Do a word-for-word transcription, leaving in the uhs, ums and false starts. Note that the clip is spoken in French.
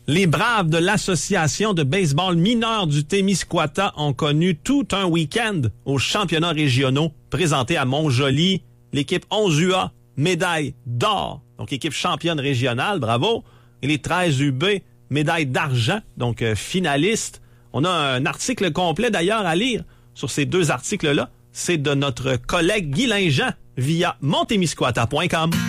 Les Braves de l'Association de baseball mineur du Témiscouata ont connu tout un week-end aux championnats régionaux présentés à Montjoly. L'équipe onze U A, médaille d'or, donc équipe championne régionale, bravo. Et les treize U B, médaille d'argent, donc euh, finaliste. On a un article complet d'ailleurs à lire sur ces deux articles-là. C'est de notre collègue Guy Linjean via montémiscouata point com.